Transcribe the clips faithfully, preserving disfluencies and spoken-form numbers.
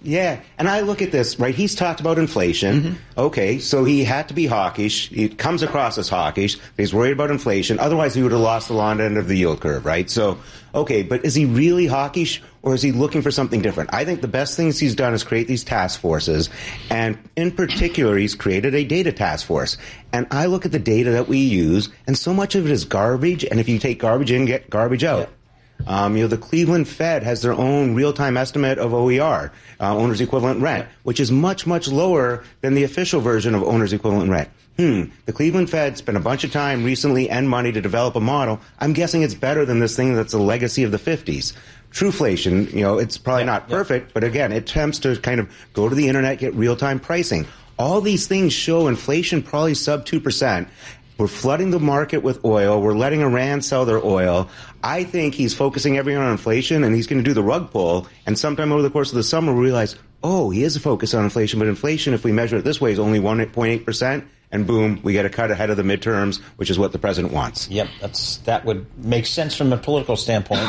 Yeah, and I look at this, right? He's talked about inflation. Mm-hmm. Okay, so he had to be hawkish. He comes across as hawkish. He's worried about inflation. Otherwise, he would have lost the long end of the yield curve, right? So, okay, but is he really hawkish, or is he looking for something different? I think the best things he's done is create these task forces, and in particular, he's created a data task force. And I look at the data that we use, and so much of it is garbage, and if you take garbage in, get garbage out. Yeah. Um, you know, the Cleveland Fed has their own real-time estimate of O E R, uh, owner's equivalent rent, which is much, much lower than the official version of owner's equivalent rent. Hmm, the Cleveland Fed spent a bunch of time recently and money to develop a model. I'm guessing it's better than this thing that's a legacy of the fifties. Truflation, you know, it's probably yeah, not perfect, yeah. but again, it attempts to kind of go to the internet, get real-time pricing. All these things show inflation probably sub two percent. We're flooding the market with oil. We're letting Iran sell their oil. I think he's focusing everyone on inflation, and he's going to do the rug pull. And sometime over the course of the summer, we'll realize, oh, he is focused on inflation, but inflation, if we measure it this way, is only one point eight percent. And boom, we get a cut ahead of the midterms, which is what the president wants. Yep, that's that would make sense from a political standpoint.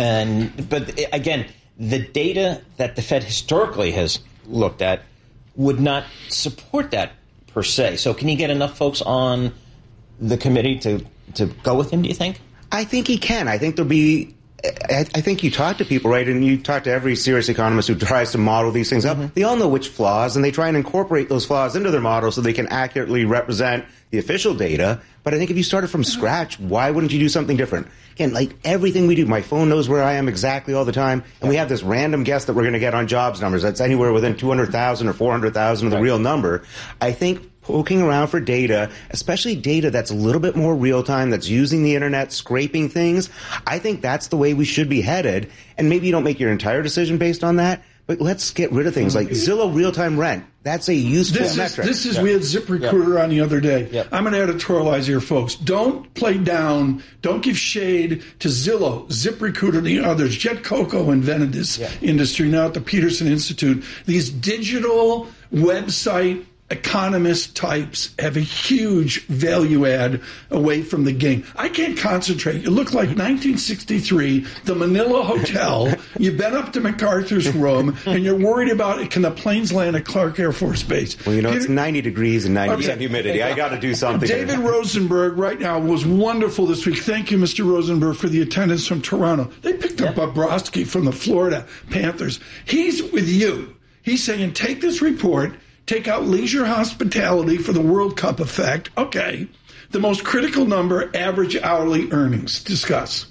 And but again, the data that the Fed historically has looked at would not support that per se. So can you get enough folks on the committee to, to go with him, do you think? I think he can. I think there'll be I, I think you talk to people, right, and you talk to every serious economist who tries to model these things up. Mm-hmm. They all know which flaws, and they try and incorporate those flaws into their model so they can accurately represent the official data. But I think if you started from scratch, why wouldn't you do something different? Again, like everything we do, my phone knows where I am exactly all the time, and we have this random guess that we're going to get on jobs numbers. That's anywhere within two hundred thousand or four hundred thousand of the right. real number. I think poking around for data, especially data that's a little bit more real-time, that's using the internet, scraping things, I think that's the way we should be headed. And maybe you don't make your entire decision based on that, but let's get rid of things like Zillow real-time rent. That's a useful this metric. Is, this is, yeah. we had ZipRecruiter yeah. on the other day. Yeah. I'm going to editorialize here, folks. Don't play down, don't give shade to Zillow, ZipRecruiter, and the others. Jet Coco invented this yeah. industry now at the Peterson Institute. These digital website economist types have a huge value add away from the game. I can't concentrate. You look like nineteen sixty-three, the Manila Hotel. You've been up to MacArthur's room, and you're worried about, can the planes land at Clark Air Force Base? Well, you know, Peter, it's ninety degrees and ninety percent okay. humidity. I got to do something. David Rosenberg right now was wonderful this week. Thank you, Mister Rosenberg, for the attendance from Toronto. They picked up yeah. Bobrovsky from the Florida Panthers. He's with you. He's saying, take this report, take out leisure hospitality for the World Cup effect. Okay. The most critical number, average hourly earnings. Discuss.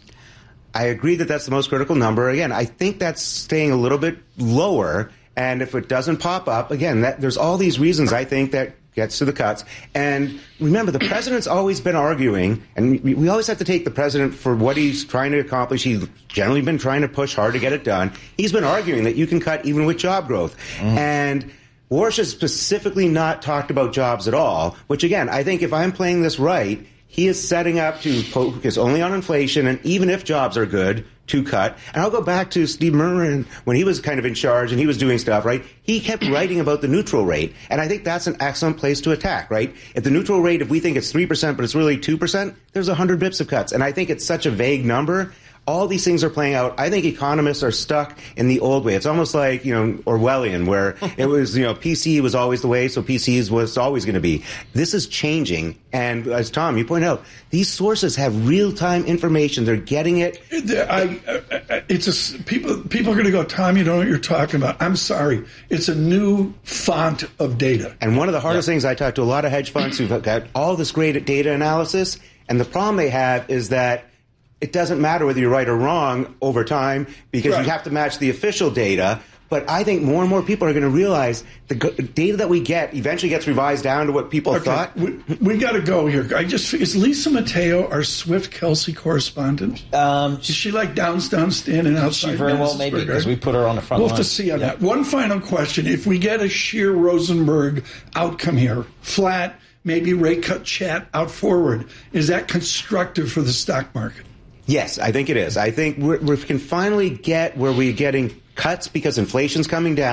I agree that that's the most critical number. Again, I think that's staying a little bit lower. And if it doesn't pop up, again, that, there's all these reasons I think that gets to the cuts. And remember, the president's always been arguing, and we, we always have to take the president for what he's trying to accomplish. He's generally been trying to push hard to get it done. He's been arguing that you can cut even with job growth. Mm. And Warsh has specifically not talked about jobs at all, which, again, I think if I'm playing this right, he is setting up to focus only on inflation, and even if jobs are good, to cut. And I'll go back to Steve Mnuchin when he was kind of in charge and he was doing stuff, right? He kept writing about the neutral rate, and I think that's an excellent place to attack, right? If the neutral rate, if we think it's three percent, but it's really two percent, there's one hundred bips of cuts. And I think it's such a vague number. All these things are playing out. I think economists are stuck in the old way. It's almost like, you know, Orwellian, where it was, you know, P C was always the way, so P C is what's always going to be. This is changing. And as Tom, you point out, these sources have real-time information. They're getting it. I, I, it's a, people, people are going to go, Tom, you don't know what you're talking about. I'm sorry. It's a new font of data. And one of the hardest yeah. things, I talk to a lot of hedge funds who've got all this great data analysis, and the problem they have is that it doesn't matter whether you're right or wrong over time because right. you have to match the official data. But I think more and more people are going to realize the data that we get eventually gets revised down to what people okay. thought. We, we got to go here. I just is Lisa Mateo our Swift Kelsey correspondent? Um, is she like downtown standing outside? She very well maybe because we put her on the front We'll line. have to see on yeah. that. One final question: if we get a sheer Rosenberg outcome here, flat, maybe rate cut chat out forward, is that constructive for the stock market? Yes, I think it is. I think we're, we can finally get where we're getting cuts because inflation's coming down.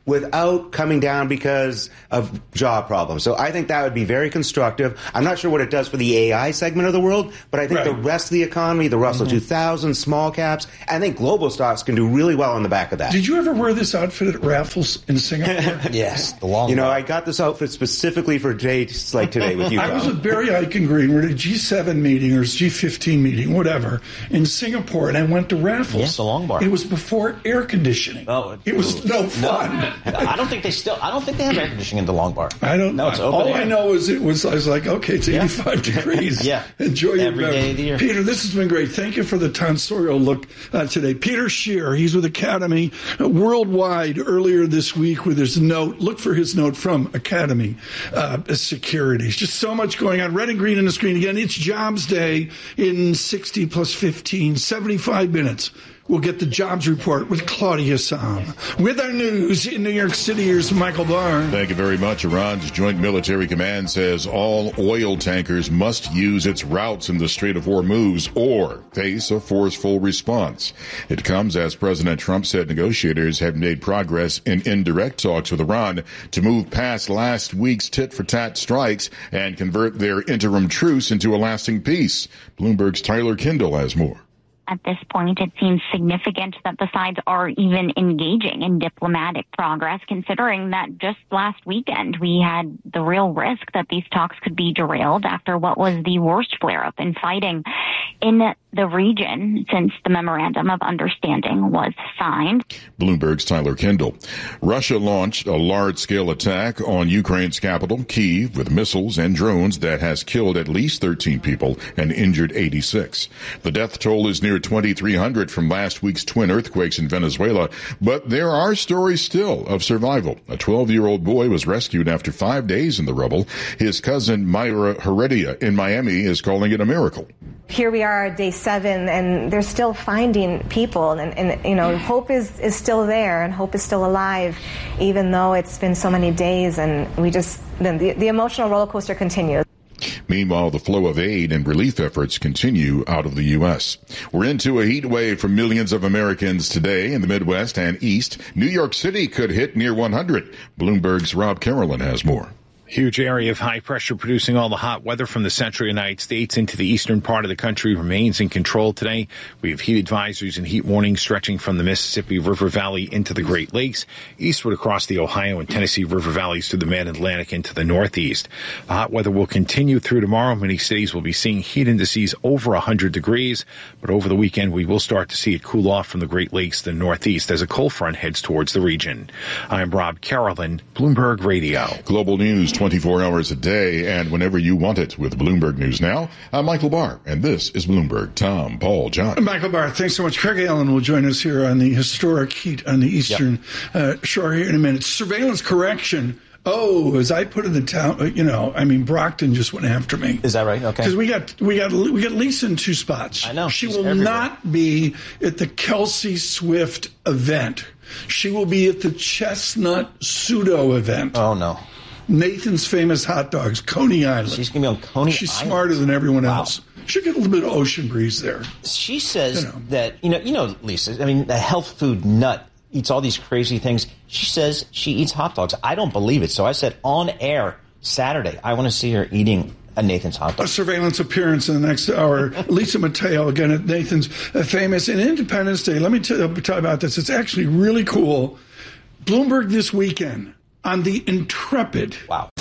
without coming down because of job problems. So I think that would be very constructive. I'm not sure what it does for the A I segment of the world, but I think right. the rest of the economy, the Russell mm-hmm. two thousand, small caps, I think global stocks can do really well on the back of that. Did you ever wear this outfit at Raffles in Singapore? Yes, the long You know, bar. I got this outfit specifically for days like today with you, Tom. I was with Barry Eichengreen. We're at a G seven meeting or G fifteen meeting, whatever, in Singapore, and I went to Raffles. Yes, the long bar. It was before air conditioning. Oh, it was no fun. No. I don't think they still. I don't think they have air conditioning in the long bar. I don't. No, it's open all air. I know is it was. I was like, okay, it's eighty-five yeah. degrees. Yeah, enjoy your every day of the year. Peter, this has been great. Thank you for the tonsorial look uh, today. Peter Scheer, he's with Academy uh, Worldwide earlier this week with his note. Look for his note from Academy uh, Securities. Just so much going on. Red and green on the screen again. It's Jobs Day in sixty plus fifteen, seventy-five minutes. We'll get the jobs report with Claudia Sam. With our news in New York City, here's Michael Barr. Thank you very much. Iran's Joint Military Command says all oil tankers must use its routes in the Strait of Hormuz or face a forceful response. It comes as President Trump said negotiators have made progress in indirect talks with Iran to move past last week's tit-for-tat strikes and convert their interim truce into a lasting peace. Bloomberg's Tyler Kindle has more. At this point, it seems significant that the sides are even engaging in diplomatic progress, considering that just last weekend we had the real risk that these talks could be derailed after what was the worst flare-up in fighting in the region since the Memorandum of Understanding was signed. Bloomberg's Tyler Kindle. Russia launched a large-scale attack on Ukraine's capital, Kyiv, with missiles and drones that has killed at least thirteen people and injured eighty-six. The death toll is near twenty-three hundred from last week's twin earthquakes in Venezuela, but there are stories still of survival. A twelve-year-old boy was rescued after five days in the rubble. His cousin Myra Heredia in Miami is calling it a miracle. Here we are, day seven, and they're still finding people, and, and you know, hope is, is still there, and hope is still alive, even though it's been so many days, and we just, the, the emotional roller coaster continues. Meanwhile, the flow of aid and relief efforts continue out of the U S. We're into a heat wave for millions of Americans today in the Midwest and East. New York City could hit near one hundred. Bloomberg's Rob Carolyn has more. Huge area of high pressure producing all the hot weather from the central United States into the eastern part of the country remains in control today. We have heat advisories and heat warnings stretching from the Mississippi River Valley into the Great Lakes, eastward across the Ohio and Tennessee River Valleys to the Mid-Atlantic into the Northeast. The hot weather will continue through tomorrow. Many cities will be seeing heat indices over one hundred degrees, but over the weekend we will start to see it cool off from the Great Lakes to the Northeast as a cold front heads towards the region. I'm Rob Carolyn, Bloomberg Radio. Global News twenty-four hours a day and whenever you want it with Bloomberg News Now. I'm Michael Barr, and this is Bloomberg. Tom, Paul, John. Michael Barr, thanks so much. Craig Allen will join us here on the historic heat on the eastern yep. uh, shore here in a minute. Surveillance correction. Oh, as I put in the town, you know, I mean, Brockton just went after me. Is that right? Okay. Because we got we got we got Lisa in two spots. I know. She She's will everywhere. not be at the Kelsey Swift event. She will be at the Chestnut Pseudo event. Oh no. Nathan's Famous Hot Dogs, Coney Island. She's going to be on Coney She's Island. smarter than everyone Wow. else. She'll get a little bit of ocean breeze there. She says You know. that, you know, you know, Lisa, I mean, the health food nut eats all these crazy things. She says she eats hot dogs. I don't believe it. So I said on air Saturday, I want to see her eating a Nathan's hot dog. A surveillance appearance in the next hour. Lisa Mateo, again, at Nathan's uh, Famous. And Independence Day, let me tell you, tell you about this. It's actually really cool. Bloomberg this weekend on the Intrepid. Wow.